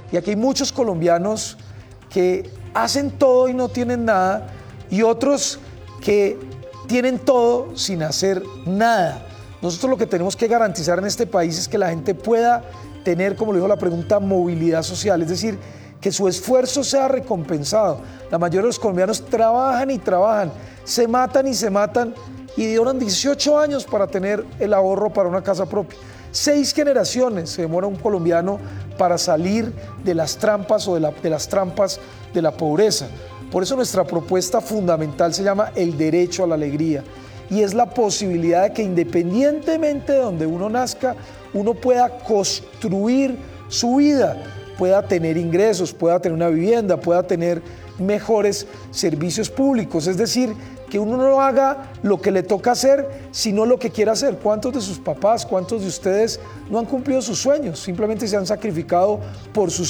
Y aquí hay muchos colombianos que hacen todo y no tienen nada, y otros que tienen todo sin hacer nada. Nosotros lo que tenemos que garantizar en este país es que la gente pueda tener, como le dijo la pregunta, movilidad social, es decir, que su esfuerzo sea recompensado. La mayoría de los colombianos trabajan y trabajan, se matan y duran 18 años para tener el ahorro para una casa propia. 6 generaciones se demora un colombiano para salir de las trampas o de las trampas de la pobreza. Por eso nuestra propuesta fundamental se llama el derecho a la alegría, y es la posibilidad de que independientemente de donde uno nazca, uno pueda construir su vida, pueda tener ingresos, pueda tener una vivienda, pueda tener mejores servicios públicos. Es decir, que uno no haga lo que le toca hacer, sino lo que quiera hacer. ¿Cuántos de sus papás, cuántos de ustedes no han cumplido sus sueños? Simplemente se han sacrificado por sus